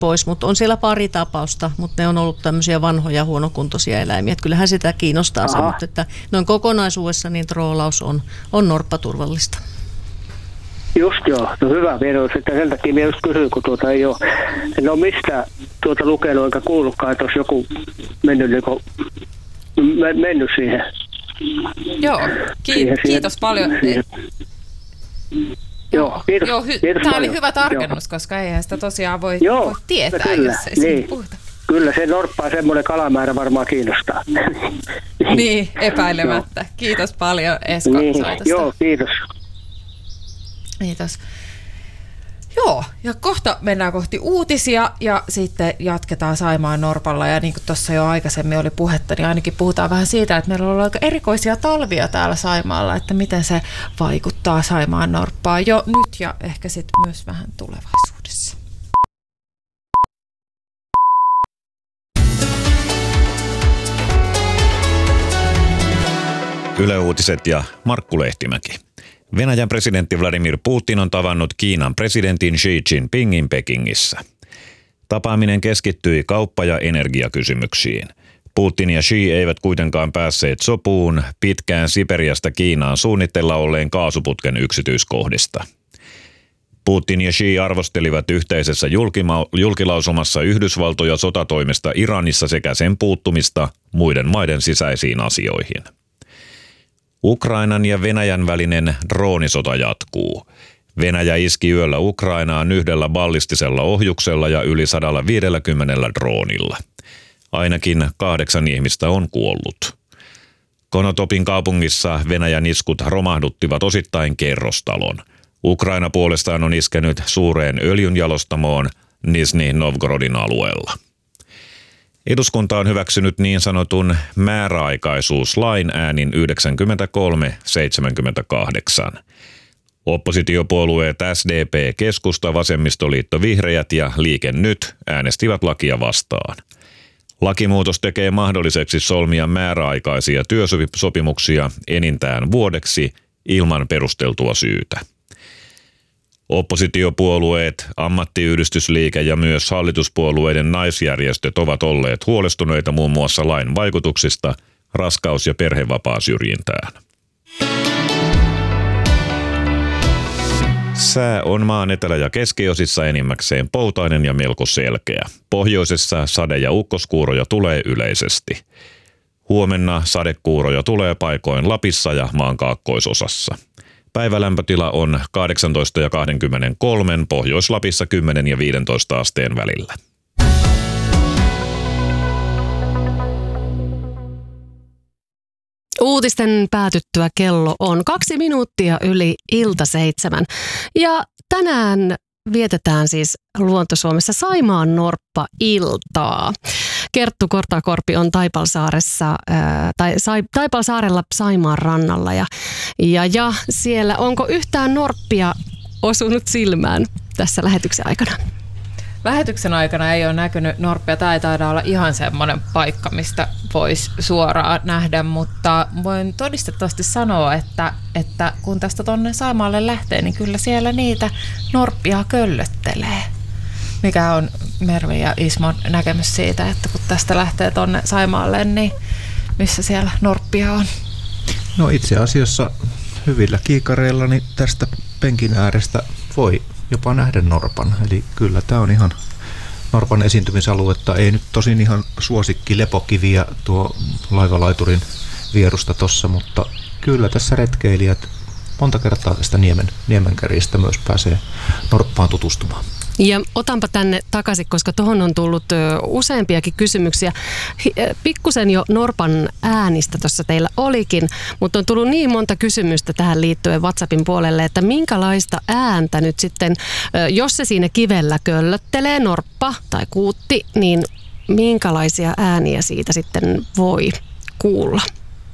pois, mutta on siellä pari tapausta, mutta ne on ollut tämmöisiä vanhoja huonokuntoisia eläimiä. Että kyllähän sitä kiinnostaa se, mutta että noin kokonaisuudessa niin troolaus on norppaturvallista. Just joo, no hyvä vieros, että sen takia minä just kysyin, kun ei ole, en ole mistään lukenut eikä kuullutkaan, että olisi joku mennyt siihen. Joo, kiitos paljon. Joo, kiitos. Tämä oli hyvä tarkennus, koska eihän sitä tosiaan voi tietää, kyllä, jos ei siitä puhuta. Kyllä se norppaa semmoinen kalamäärä varmaan kiinnostaa. Niin, epäilemättä. Kiitos paljon Esko soitosta. Joo, kiitos. Kiitos. Joo, ja kohta mennään kohti uutisia ja sitten jatketaan Saimaan norpalla. Ja niin kuin tuossa jo aikaisemmin oli puhetta, niin ainakin puhutaan vähän siitä, että meillä on ollut aika erikoisia talvia täällä Saimaalla, että miten se vaikuttaa Saimaan norppaan jo nyt ja ehkä sitten myös vähän tulevaisuudessa. Yle Uutiset ja Markku Lehtimäki. Venäjän presidentti Vladimir Putin on tavannut Kiinan presidentin Xi Jinpingin Pekingissä. Tapaaminen keskittyi kauppa- ja energiakysymyksiin. Putin ja Xi eivät kuitenkaan päässeet sopuun pitkään Siperiasta Kiinaan suunnitteilla olleen kaasuputken yksityiskohdista. Putin ja Xi arvostelivat yhteisessä julkilausumassa Yhdysvaltoja sotatoimesta Iranissa sekä sen puuttumista muiden maiden sisäisiin asioihin. Ukrainan ja Venäjän välinen droonisota jatkuu. Venäjä iski yöllä Ukrainaan yhdellä ballistisella ohjuksella ja yli 150 droonilla. Ainakin 8 ihmistä on kuollut. Konotopin kaupungissa Venäjän iskut romahduttivat osittain kerrostalon. Ukraina puolestaan on iskenyt suureen öljynjalostamoon Nizhny Novgorodin alueella. Eduskunta on hyväksynyt niin sanotun määräaikaisuuslain äänin 93-78. Oppositiopuolueet SDP, Keskusta, Vasemmistoliitto, Vihreät ja Liike Nyt äänestivät lakia vastaan. Lakimuutos tekee mahdolliseksi solmia määräaikaisia työsopimuksia enintään vuodeksi ilman perusteltua syytä. Oppositiopuolueet, ammattiyhdistysliike ja myös hallituspuolueiden naisjärjestöt ovat olleet huolestuneita muun muassa lain vaikutuksista raskaus- ja perhevapaasyrjintään. Sää on maan etelä- ja keskiosissa enimmäkseen poutainen ja melko selkeä. Pohjoisessa sade- ja ukkoskuuroja tulee yleisesti. Huomenna sadekuuroja tulee paikoin Lapissa ja maan kaakkoisosassa. Päivälämpötila on 18 ja 23, Pohjois-Lapissa 10 ja 15 asteen välillä. Uutisten päätyttyä kello on 2 minuuttia yli 7. Ja tänään vietetään siis Luontosuomessa Saimaan norppa-iltaa. Kerttu Kortakorpi on Taipalsaarella Saimaan rannalla ja siellä onko yhtään norppia osunut silmään tässä lähetyksen aikana? Lähetyksen aikana ei ole näkynyt norppia. Tämä ei taida olla ihan semmoinen paikka, mistä voisi suoraan nähdä, mutta voin todistettavasti sanoa, että kun tästä tuonne Saimaalle lähtee, niin kyllä siellä niitä norppia köllöttelee. Mikä on Mervi ja Ismon näkemys siitä, että kun tästä lähtee tuonne Saimaalle, niin missä siellä norppia on? No itse asiassa hyvillä kiikareilla niin tästä penkin äärestä voi jopa nähdä norpan. Eli kyllä tämä on ihan norpan esiintymisaluetta. Ei nyt tosin ihan suosikki lepokiviä tuo laivalaiturin vierusta tossa, mutta kyllä tässä retkeilijät monta kertaa tästä niemenkäristä myös pääsee norppaan tutustumaan. Ja otanpa tänne takaisin, koska tuohon on tullut useampiakin kysymyksiä. Pikkusen jo norpan äänistä tuossa teillä olikin, mutta on tullut niin monta kysymystä tähän liittyen WhatsAppin puolelle, että minkälaista ääntä nyt sitten, jos se siinä kivellä köllöttelee, norppa tai kuutti, niin minkälaisia ääniä siitä sitten voi kuulla?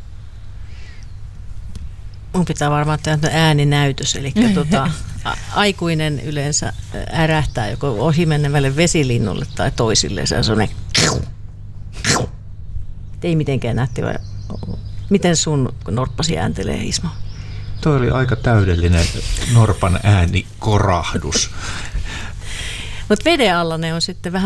Mun pitää varmaan tehdä ääninäytös, eli aikuinen yleensä ärähtää joko ohimenevälle vesilinnulle tai toisille. Se on sellainen, ei mitenkään nähty. Miten sun norppasi ääntelee, Ismo? Toi oli aika täydellinen norpan äänikorahdus. Mutta veden alla ne on sitten vähän